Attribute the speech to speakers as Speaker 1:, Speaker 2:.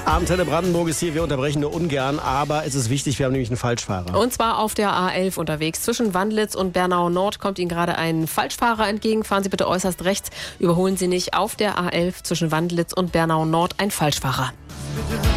Speaker 1: Antenne Brandenburg ist hier, wir unterbrechen nur ungern, aber es ist wichtig, wir haben nämlich einen Falschfahrer.
Speaker 2: Und zwar auf der A11 unterwegs. Zwischen Wandlitz und Bernau Nord kommt Ihnen gerade ein Falschfahrer entgegen. Fahren Sie bitte äußerst rechts, überholen Sie nicht. Auf der A11 zwischen Wandlitz und Bernau Nord ein Falschfahrer.